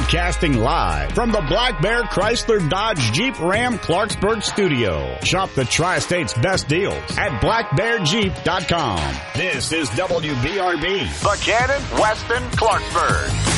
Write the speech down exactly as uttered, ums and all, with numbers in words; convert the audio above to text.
Broadcasting live from the Black Bear Chrysler Dodge Jeep Ram Clarksburg studio. Shop the Tri-State's best deals at black bear jeep dot com. This is W B R B, Buchanan, Weston, Clarksburg.